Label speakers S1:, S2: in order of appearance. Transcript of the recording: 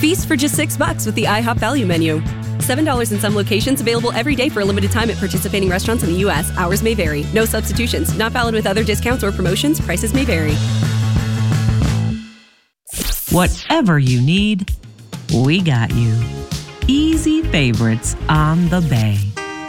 S1: Feast for just $6 with the IHOP Value Menu. $7 in some locations, available every day for a limited time at participating restaurants in the U.S. Hours may vary. No substitutions. Not valid with other discounts or promotions. Prices may vary.
S2: Whatever you need, we got you. Easy favorites on the Bay.